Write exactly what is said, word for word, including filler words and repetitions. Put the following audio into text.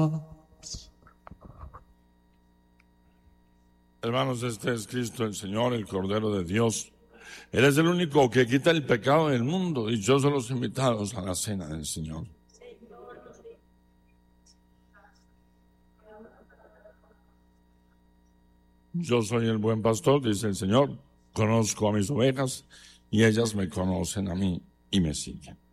Hermanos, este es Cristo el Señor, el Cordero de Dios. Él es el único que quita el pecado del mundo, y yo soy los invitados a la cena del Señor. Yo soy el buen pastor, dice el Señor. Conozco a mis ovejas y ellas me conocen a mí y me siguen.